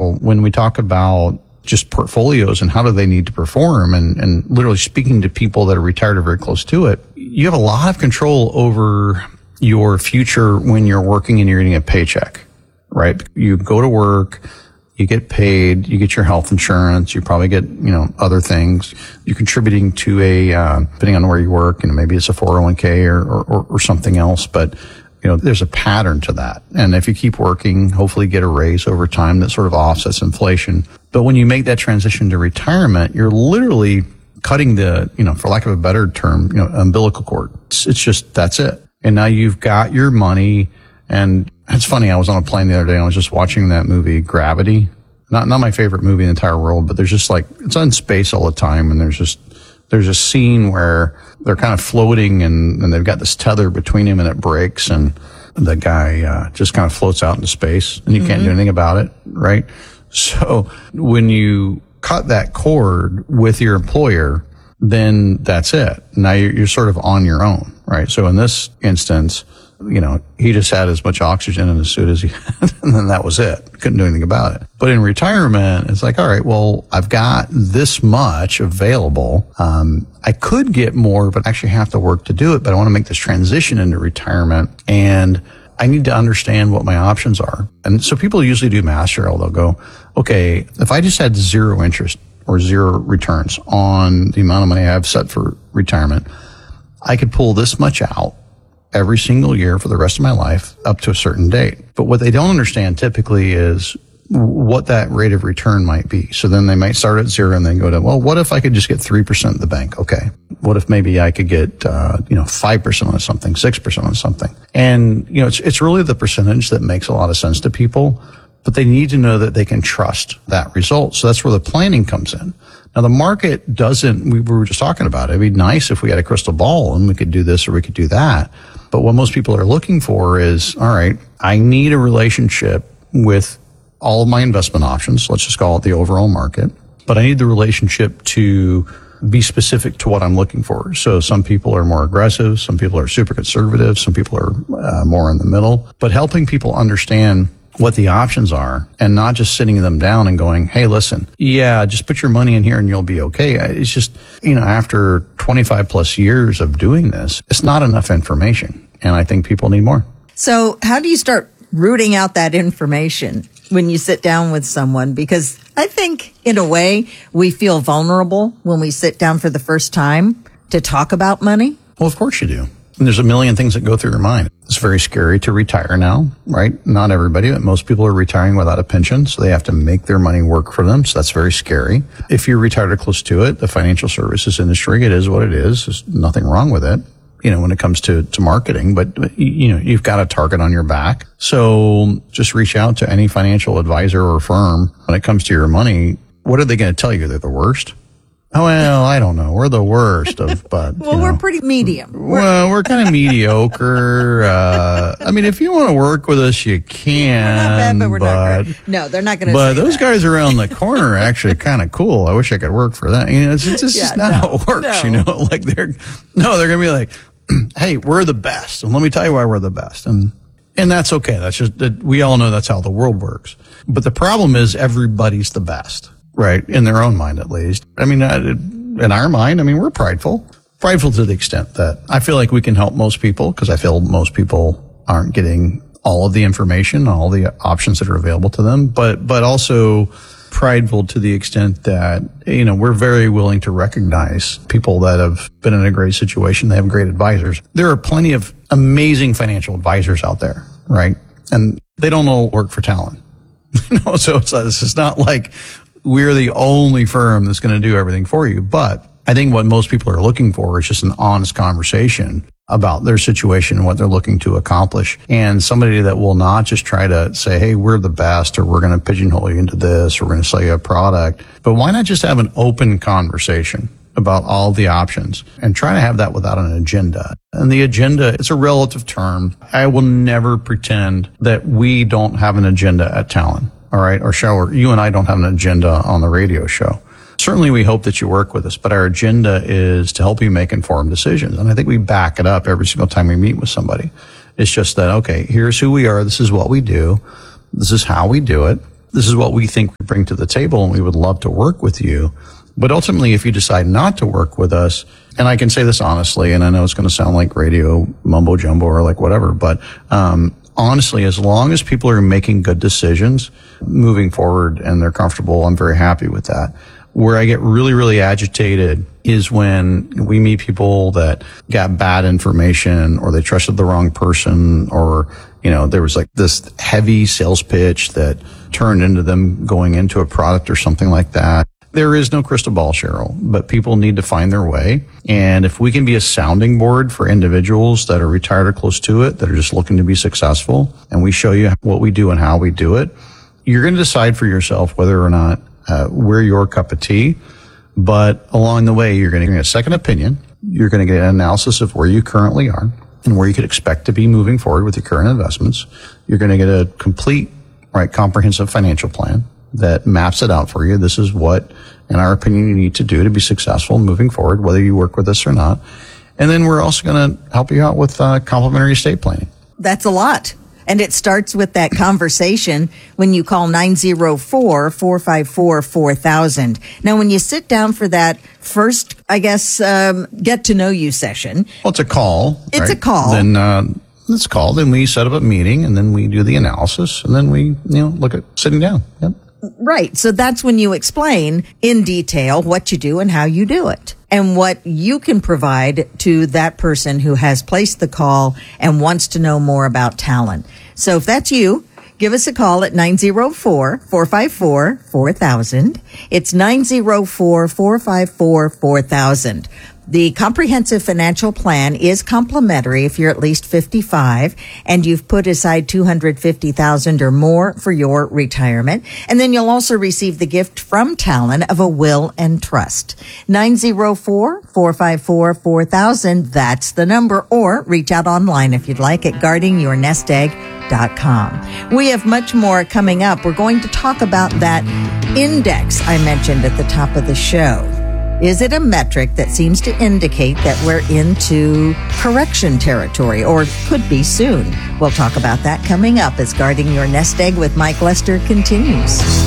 general, when we talk about just portfolios and how do they need to perform and literally speaking to people that are retired or very close to it, you have a lot of control over your future when you're working and you're getting a paycheck, right? You go to work, you get paid, you get your health insurance, you probably get, other things. You're contributing to depending on where you work, maybe it's a 401k or something else, but there's a pattern to that. And if you keep working, hopefully get a raise over time that sort of offsets inflation. But when you make that transition to retirement, you're literally cutting the, for lack of a better term, umbilical cord. It's just, that's it. And now you've got your money. And it's funny, I was on a plane the other day and I was just watching that movie Gravity. Not my favorite movie in the entire world, but there's just it's in space all the time. And there's a scene where they're kind of floating and they've got this tether between them and it breaks and the guy just kind of floats out into space and you can't do anything about it, right? So when you cut that cord with your employer, then that's it. Now you're sort of on your own, right? So in this instance, he just had as much oxygen in his suit as he had, and then that was it. Couldn't do anything about it. But in retirement, it's like, all right, well, I've got this much available. I could get more, but I actually have to work to do it. But I want to make this transition into retirement, and I need to understand what my options are. And so people usually do math, Cheryl. They'll go, okay, if I just had zero interest or zero returns on the amount of money I have set for retirement, I could pull this much out every single year for the rest of my life up to a certain date. But what they don't understand typically is what that rate of return might be. So then they might start at zero and then go to, well, what if I could just get 3% at the bank? Okay. What if maybe I could get, 5% on something, 6% on something? And, it's really the percentage that makes a lot of sense to people, but they need to know that they can trust that result. So that's where the planning comes in. Now, the market doesn't, we were just talking about it. It'd be nice if we had a crystal ball and we could do this or we could do that. But what most people are looking for is, all right, I need a relationship with all of my investment options. Let's just call it the overall market. But I need the relationship to be specific to what I'm looking for. So some people are more aggressive. Some people are super conservative. Some people are more in the middle. But helping people understand what the options are and not just sitting them down and going, hey, listen, just put your money in here and you'll be okay. It's just, after 25 plus years of doing this, it's not enough information. And I think people need more. So how do you start rooting out that information when you sit down with someone? Because I think in a way we feel vulnerable when we sit down for the first time to talk about money. Well, of course you do. And there's a million things that go through your mind. It's very scary to retire now, right? Not everybody, but most people are retiring without a pension, so they have to make their money work for them. So that's very scary. If you're retired or close to it, the financial services industry, it is what it is. There's nothing wrong with it, when it comes to marketing, but you've got a target on your back. So just reach out to any financial advisor or firm when it comes to your money. What are they going to tell you? They're the worst? Oh, well, I don't know. We're the worst but we're pretty medium. We're kind of mediocre. If you want to work with us, you can. We're not bad, but we're not great. No, they're not going to. But those guys around the corner are actually kind of cool. I wish I could work for them. It's just not how it works. No. They're going to be like, hey, we're the best, and let me tell you why we're the best, and that's okay. That's just we all know that's how the world works. But the problem is everybody's the best. Right, in their own mind at least. In our mind, we're prideful to the extent that I feel like we can help most people because I feel most people aren't getting all of the information, all the options that are available to them, but also prideful to the extent that, we're very willing to recognize people that have been in a great situation. They have great advisors. There are plenty of amazing financial advisors out there, right? And they don't all work for talent. So it's not like we're the only firm that's going to do everything for you. But I think what most people are looking for is just an honest conversation about their situation and what they're looking to accomplish. And somebody that will not just try to say, hey, we're the best, or we're going to pigeonhole you into this, or we're going to sell you a product. But why not just have an open conversation about all the options and try to have that without an agenda? And the agenda, it's a relative term. I will never pretend that we don't have an agenda at Talon. All right, or you and I don't have an agenda on the radio show. Certainly we hope that you work with us, but our agenda is to help you make informed decisions. And I think we back it up every single time we meet with somebody. It's just that, okay, here's who we are. This is what we do. This is how we do it. this is what we think we bring to the table and we would love to work with you. But ultimately, if you decide not to work with us, and I can say this honestly, and I know it's going to sound like radio mumbo jumbo or like whatever, but honestly, as long as people are making good decisions moving forward and they're comfortable, I'm very happy with that. Where I get really, really agitated is when we meet people that got bad information or they trusted the wrong person, or, you know, there was like this heavy sales pitch that turned into them going into a product or something like that. There is no crystal ball, Cheryl, but people need to find their way. And if we can be a sounding board for individuals that are retired or close to it, that are just looking to be successful, and we show you what we do and how we do it, you're going to decide for yourself whether or not we're your cup of tea. But along the way, you're going to get a second opinion. You're going to get an analysis of where you currently are and where you could expect to be moving forward with your current investments. You're going to get a complete, comprehensive financial plan that maps it out for you. This is what, in our opinion, you need to do to be successful moving forward, whether you work with us or not. And then we're also going to help you out with complementary estate planning. That's a lot. And it starts with that conversation when you call 904-454-4000. Now, when you sit down for that first, get to know you session. Well, it's a call. It's a call. Then it's called, then we set up a meeting, and then we do the analysis, and then we, look at sitting down. Yep. Right. So that's when you explain in detail what you do and how you do it, and what you can provide to that person who has placed the call and wants to know more about Talon. So if that's you, give us a call at 904-454-4000. It's 904-454-4000. The comprehensive financial plan is complimentary if you're at least 55 and you've put aside $250,000 or more for your retirement. And then you'll also receive the gift from Talon of a will and trust. 904-454-4000. That's the number. Or reach out online if you'd like at guardingyournestegg.com. We have much more coming up. We're going to talk about that index I mentioned at the top of the show. Is it a metric that seems to indicate that we're into correction territory, or could be soon? We'll talk about that coming up as Guarding Your Nest Egg with Mike Lester continues.